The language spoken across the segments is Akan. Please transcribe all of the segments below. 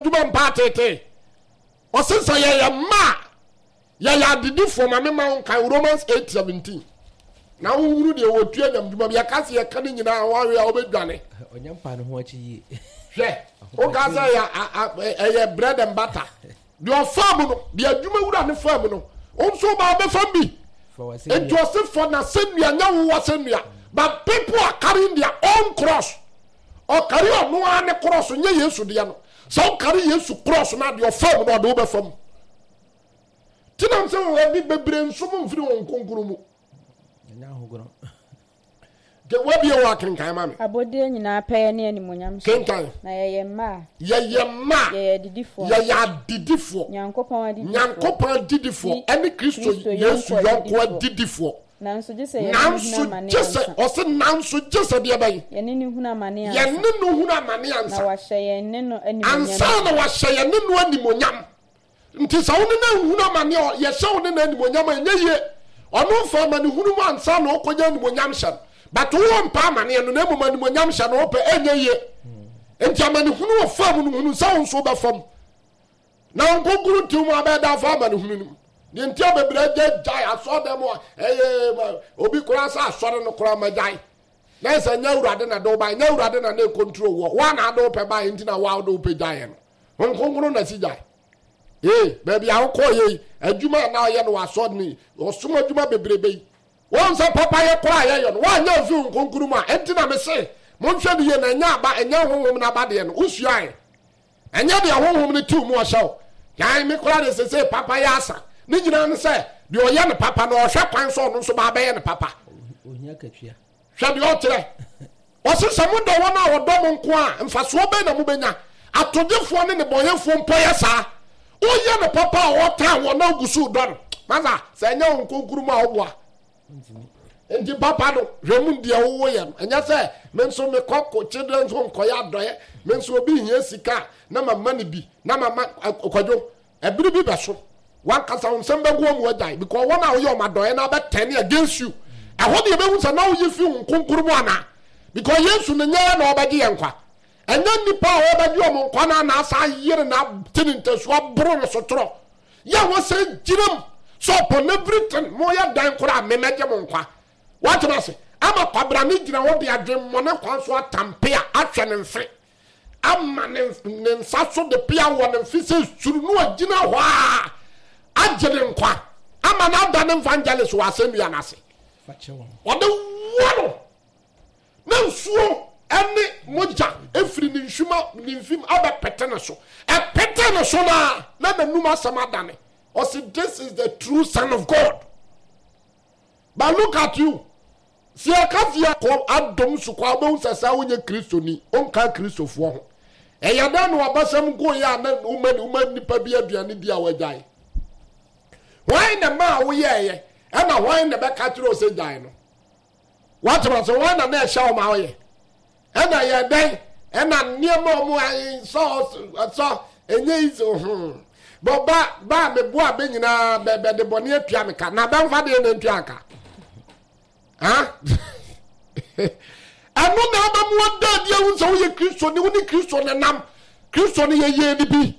dwuma mpatete osensa ye ma ya didi for mame ma kan Romans 8:17 na wuru de wotua nyam dwuma ya kase ye kan nyina wawe a obedwane onyampa no ho achi yi hwe o ka say ya bread and butter de ofam no de adwuma wura ne fam no onso ba be fam bi it was for na senua nya wo senua but people are carrying their own cross or carry on no ane cross nya Yesu de no so carry Yesu cross na de ofam no de be fam tinam se wo bi bebre nsum mfiri won konkuru mu nya hogoro de wabi e wa kenkan ma me abode nyina peye ne animonyam kenkan na ye ma ye didifo nyankopon didifo ene Kristo Yesu yonko didifo nanso jese ose nanso jese de bayi ye ne hunu amane ansa na wahye ye ne no ansa na wahye ye ne no animonyam nti sa woni na hunu amane ye hye woni na animonyam enye ono fa mane hunu mu ansa na okonya animonyam hye but won pa amane no na mu animonyam hye na ope enye ye enti amane hunu wo fam no hunu sa won so ba fam na nkoguru ti mu abeda fa amane hunu no de enti abebre jai aso dem obi kura sa asore no kura majai na se nya urade na do ba nya urade na na control wo wa na do pe ba enti na wa do pe jai no nkoguru na si jai baby akọ ye adwuma na ye no waso ni osuma adwuma bebrebe won se papa ye kura ye yo no wa nya ofi nkonkuru ma enti na me se mo hwe bi ye na nya ba enya honhom na ba de no usua ye enya de honhom ni tu mu o shaw yan me kura de se papa ya asa ni nyina no se de o ye ne papa no o hwe kwan so no so ba be ye ne papa ohia katwia hwe de o kire o se samu do wona wo do mo nko a mfaso be na mu benya atodefo ne boyefo mpoye sa oye ne papa o ta wo na gusu don maza se nya nkonkuru ma obua ndi papa do hwemu dia wo ye enya se menso me kokko children so nkoya doye menso obi hia sika na mama ne bi na mama okwadwo ebiri bi beso wan kasa on sembe go mu adai because one na wo ma doye na be 10 against you ahodi e be hu se na wo ye fi nkonkuru mu ana because Yesu ne nya na obagi ye nkwa enya nipa o ba di omo nkwa na asa yire na tininta so abro no so tro ya wo se jiram so upon everything mo ya dan kora memeje mo nkwa what do I say ama kwabra ni jina wo de adwem mo na kwa so atampe a atwe ne mfre ama ne nsa so de pia wo ne mfi se suru no agina ho a agene nkwa ama na da ne evangelist wa asenu na se fache wo de wo na nsuo ene moja efiri ni nhuma ni mfim aba petene so e petene so na da numa samadane or say this is the true son of God. But look at you. Si akafia ko adom su kwa ba unsasa wonye Kristo ni onka Kristo fo ho e yada no abasam go ya na umani nipa bi aduane di awagyae why na ma wo ye e na why na be ka tro se gyae no what was why na na sha o ma wo ye e na ye dan e na niema o mu so enye izo ba me bo abe nyina be de boni atua me ka na ba mfa de na atua ka ha anu na ba mu da dia hu so ye Kristo ni woni Kristo na nam Kristo ni ye ni bi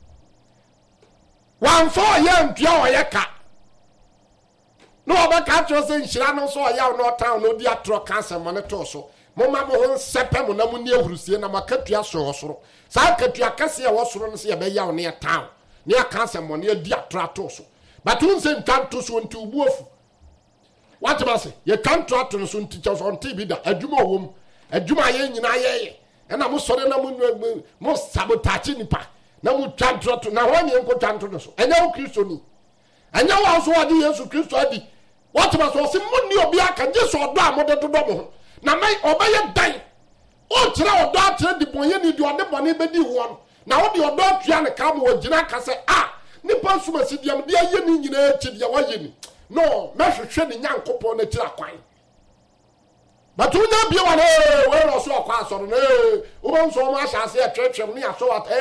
wan fo ye ntua o ye ka no ba ka tro se nhira no so ya no town no di atro cancer mo ne to so mo ma mo ho sepe mo na mo ni ahurusie na makatua so osoro sa katua kase e wosoro no se ye be ya o ne town ne cancer mo ne di atro to so but un se ntanto so nti ubuofu what am I say? You can't try to so teachers on TV da adwuma wom adwuma ye nyina ye na mo sore na mo sabotage nipa na mo twa to na wanye nko twa to so enya wo Kristo ni enya wo so adi Yesu Kristo adi what am I so mo ni obi aka Jesu odo a mo de dodo mo na mai obaye dan o kire odo atre di bonye ni di ode bone be di ho na wo di odo atua ne ka mo wagina ka se nipa suma sidiam de aye ni nyina echi de waye ni no me hwehwe ni nyankopon na tira kwan but unya bia wa we no so kwa so no wo bon so ma sha se twetwem ni aso wat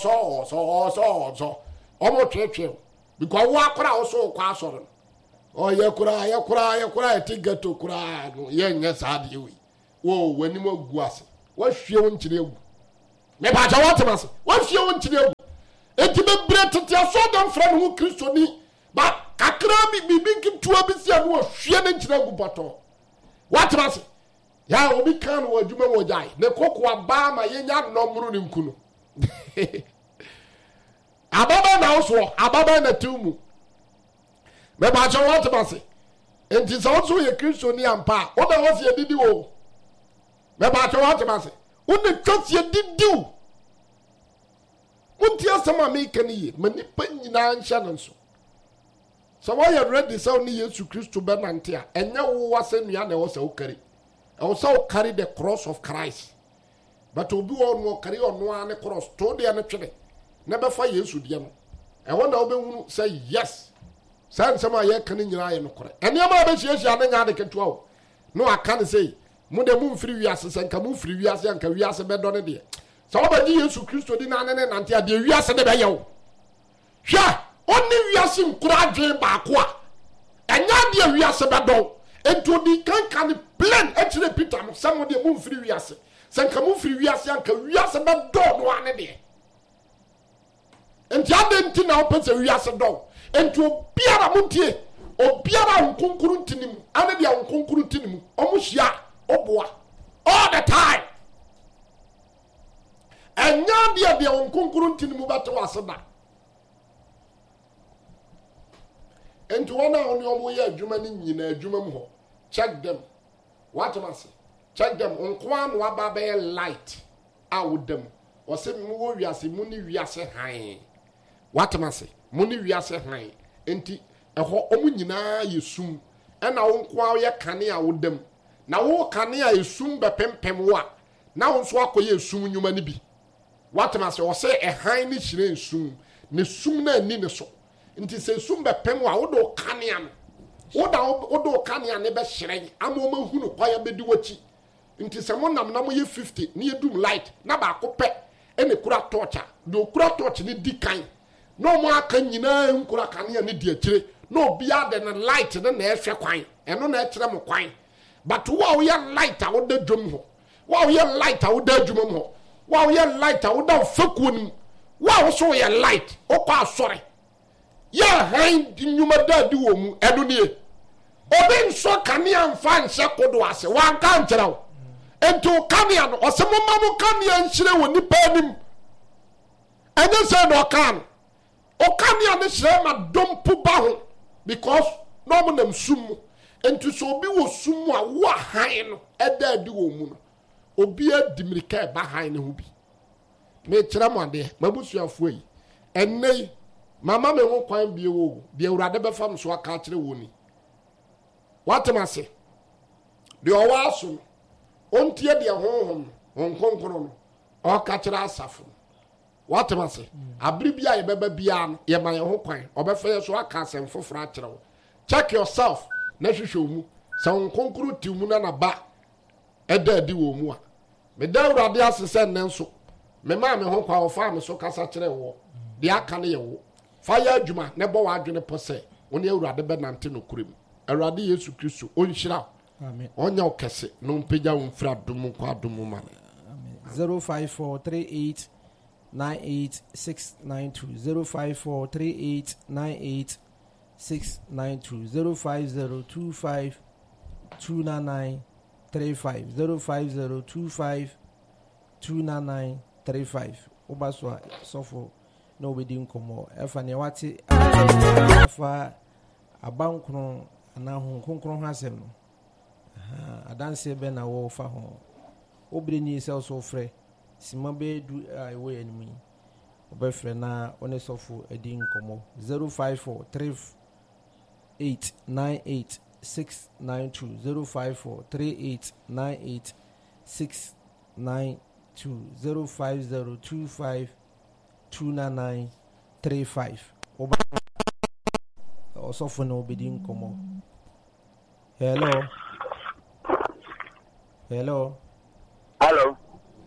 so omo twetwem because wo akora wo so kwa so no o ye kura etigato kura no ye nya sa de we wo wani mo gu ase wo hwie wo nkire egu me ba ja wat ma se wo hwie wo nkire egu enti be brete aso dem fra no Kristo ni ba kakra bibi kitua bi sia no hwie ne nkyira gu botto watrase ya obi kan wo adwuma wo jai ne kokwa ba ma yenya nomru ne nkuno ababa na oso ababa na tumu me ba cho watrase enti so so ye Kristo ni ampa wo be wo se didi wo me ba cho watrase wone twase didi wonti asama me kan yi mani pa nyina nhya no so so why you ready so ni Yesu Kristo be nante a enya wo wase nua na wo se wo kari also carry the cross of Christ. But to be on more carry on one cross, told the other never for Yesu diano. I wonder how say yes. Send some of your canning your eye and correct. And your mother says you are the 12. No, I can't say. Munde move free yas and come free yas and carry us a bed on a day. So about Yesu Christo did not until the yas and the bayo. Sure, only yas in Kuraje Bakwa. And now dear yas a bad and to the can plan actually Peter somebody move free yas. San come free yas and yas about dog one day. And the other thing now puts a yas a dog. And to Piara Muntie or Piara Unkunkurutinim, and the Unkunkurutinim, almost ya, Oboa, all the time. And now the Unkunkurutinim about Wasaba. And to honor on your way, Jumani in a Jumamo. Check them. What am I say? Check them on Kwan Wababe light. Out them. Or say Muviasi Muni Viase high. What am I say? Muni Viase high. Enti eho omu nyina yesum. Ena wo nkwa ye kane a wodam. Na wo kane a yesum bepempem wo a. Na wo nso akoye yesum nyuma ni bi. What am I say? O say ehan ni hire nsum. Ne sum na ani ne so. Enti se sum bepem wo a wo do kane am. Odo kania ne be hyeran amoma hunu kwaya bedi wachi nti se mo nam ye 50 ne yedum light na ba ko pe ene kura torch do kura torch ne di kan no mo aka nyina nkura kania ne di akire no bia de ne light ne na ehwe kwan eno na ekire mo kwan but wo ye light a wo da dwom ho wo ye light a wo da dwom ho wo ye light a wo da fakunim wo so ye light o kwa asore ya hand nyuma da di wo mu eno ne obi nso kanea mfa nse kodo ase wan ka nkyerɛ wo ento kanea no ɔsɛ momma mo kanea nhyire wɔ nipa anim ɛnyɛ sɛ no ɔka no ɔkanea no hyerɛ ma dompo ba ho because no mo nam sum mu ento so obi wɔ sum mu a wo han no ɛda adi wɔ mu no obi adi mirika ba han ne ho bi me kyerɛ mo ade mabusuafo yi ɛnne mama me ho kwan bie wo de awurade bɛfam so aka kyerɛ wo ni what am I say? The owaso ontie de honhom honkonkoro no o ka kire asafo what am I say? Abribia ye beba bia no ye ma ye ho kwan obefa ye so aka asem foforo a kire wo check yourself na hwehwe mu sa honkonkoro ti mu na ba eda adi wo mu a me da urade asese ne nso me ma me ho kwa wo fa me so kasa kire wo de aka ne ye wo fa ya adwuma ne bo wa adwene pose woni urade be nante no kurem Arade Yesu Kristo onhyira amen onya okese no mpegya wonfira dum kwa dum ma amen 05438986920 05438986920 05025299935 05025299935 obaswa sofo no obedi nkomo efa ne wate afa abankron na honkonkron hasem no adanse be na wo fa ho obreni se so frɛ sima be du ewo yanimi obefrɛ na one sofo edi nkomo 05438986920 05438986920 05025299935 Osofo na obedi nkomo. Hello. Hello. Hello.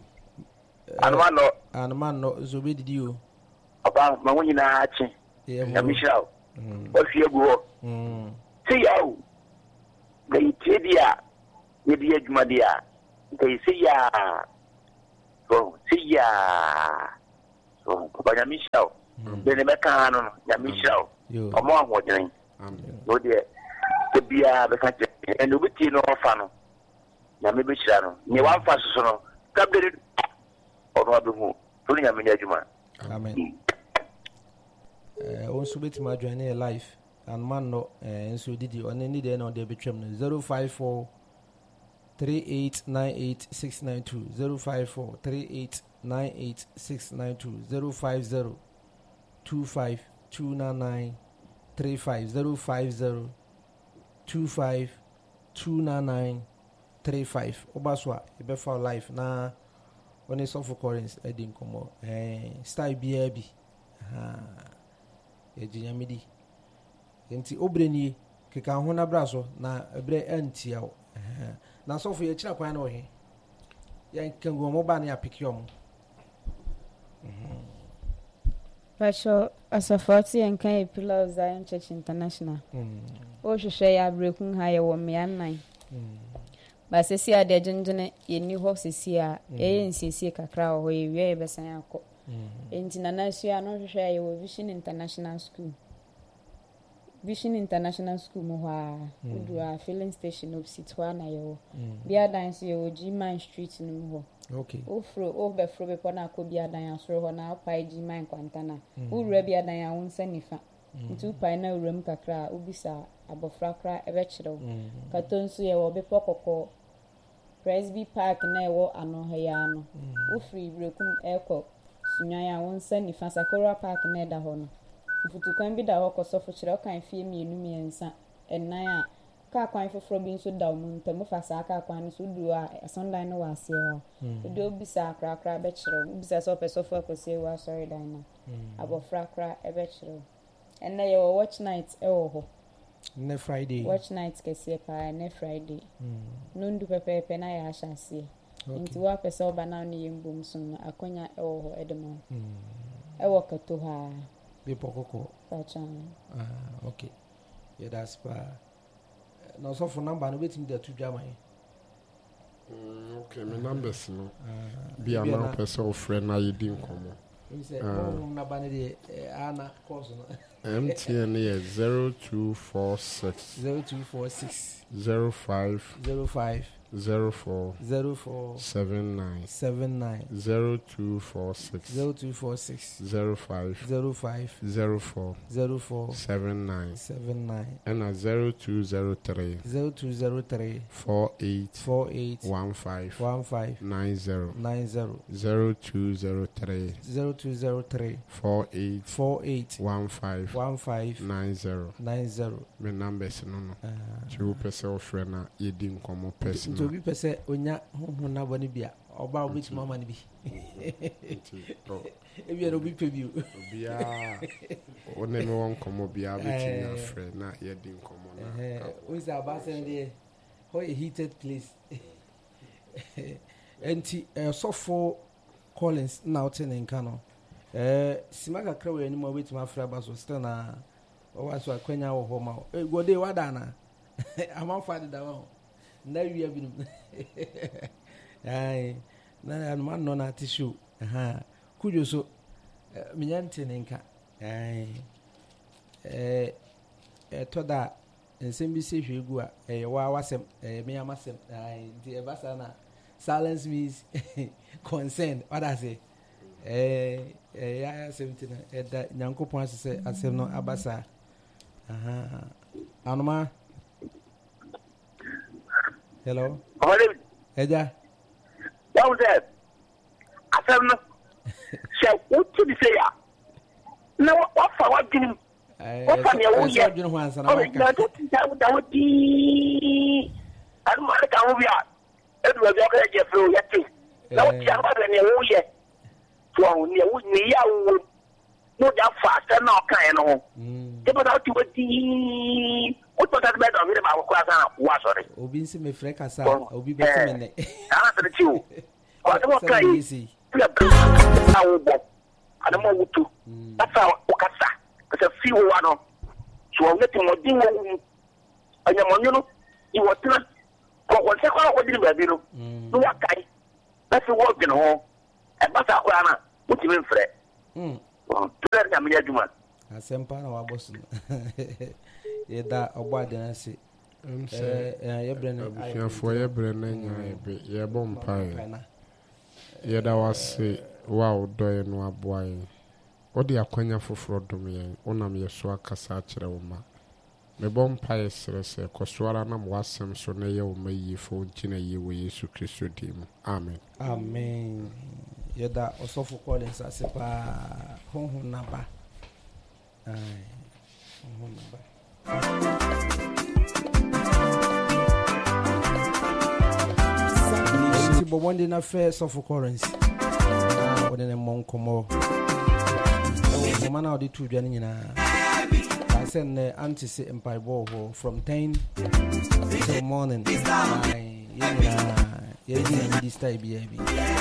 Anumano zobedi dio. Papa, mawuni na achi. Ya Michelle. Ofi egu. See you. They tedia. Ye di adwuma dia. They see ya. So, see ya. So, Papa ya Michelle. bene bɛka no no nyame hyira wo ɔmo ahoɔden no deɛ te biara bɛka kyerɛ ɛne wobɛtie no ɔfa no nyame bɛhyira no nyɛ wamfa soso no kabere ɔno abɛhu to no nyame ne adwuma amen also bɛtumi adwane yɛ life and man no nso didi ɔne ne deɛ na ɔde bɛtwam no 054 3898 692 054 3898 692 050 25 299 35 050 25 299 35 Obaswa Ebefa life na one is of occurrence edin komo style biabi ejinyamidi enti obreni keka ho na braso na ebre antia wo na so for ye kira kwan na wo he yan kango mo ba na apikyo Pastor Asafati and Kai Pillar of Zion Church International. O hwehwe ya breakun ha ye wo me anan. Ba sesi a de genjene ye ni ho sesi a nsiesie kakra ho ye wie besan akọ. Enti na nasua no hwehwe ye wo Vision International School. Vision International School mo ha udu a filling station opposite ho na ye wo. Bia dance ye wo G-Man Street no mo ho. Okay. Ofro be pona akobia dan asoro ho na apai G-Man kwantana. Ura bia dan ya wonsa nifa. Ntu pai na uram kakra ubisa abofra kra ebe kyerɛw. Katonso ye wo be pokoko. Presby Park na ye wo ano ha ya no. Ofri brekum eko sunyan ya wonsa nifa Sakura Park na da ho no. Mfutukan bi da ho kosofo kyerɛw kan fie miensa ennan a ka kwan foforo bi nso da mu ntamu fa sa ka kwan so du a sundan no wase ho do obisa kra be kyerɛw obisa so pesofo akose wa sorry dan na abofra kra ebe kyerɛw enna ye wo watch night ewo ho ne Friday watch night kese pa ne Friday no ndu pepepe na ya hyase nti wa pese oba na no yembom sum no akonya ewo ho edemo ewo kato ha be pokoko pachan okay yeah that's pa no so for number no betim da to dwama okay my numbers no bia na pese o friend na yedi nkomo na bane de ana course no MTN is 0246 05 04 79 0246 05 04 79 and 0203 48 15 90 0203 48 15 90 my numbers no two person of friend na yedi nkomo person to bi pese onya honhon na bone bia oba obit mama ni bi e bi no bi pe bi bia one me won komo bia betin na friend na yedi nkomo na we say about say how a heated place enti so for Collins now ten en kano simaka krawe ani mo betima afra ba so still na o waso akwanya wo ho ma gode wada na amanfa de da wo na wia binum ai na man no na tissue kujo so minyante nenka ai toda ensem bi se hwegu a wa wasem me amasem ai di e basa na silence means consent what I say ya 17 eda nyankopon asese asem no abasa anoma hello eja what was that asem no she what to say ya na what for what did what for ya wo ye dwene ho ansa na na da wodi anu ma ka wo bia edu wa bia ka je fro ya ti na wo ti aba ne wo ye to ne wo ni ya wo no da fast na o kan no e ba da ti wodi o to da be da mi ba ko asa wa sorry obi nsi me frɛ kasa obi beti me ne ana se ti o o da kai na wo bo ana mo wutu asa o kasa kasa fi wo wa no so o neti mo din wo anya mo nyuno I wo tena ko se ko ko din ba bi no no wa kai na se wo gbe no e ba sa ko ana o ti me frɛ tẹ́lẹ̀ ní àmì menya djuma asempa na wabosu yeda obade na se abusuafo yebre na nya ebe yebo mpae yeda wase wow doye no aboaye odi akwanya foforo dom yen onam yeso akasa akire wo ma mebo mpae serese kosoara na mwasem so na ye wo mayifo nkina ye wo Yesu Kristo dim amen amen yeda osofo Collins asepa honhom naba honhom naba But one day na first of occurrence. What in a monkomo. The man out the two Janina. I send the anti empire ball from 10 till morning. Yeah, this time, baby.